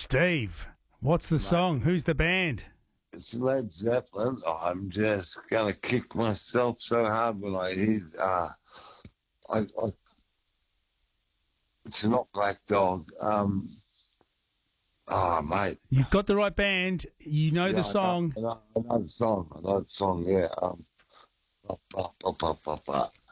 Steve, what's the song? Who's the band? It's Led Zeppelin. I'm just gonna kick myself so hard when I hear. I it's not Black Dog. Mate. You've got the right band. You know the song. I know the song. Yeah.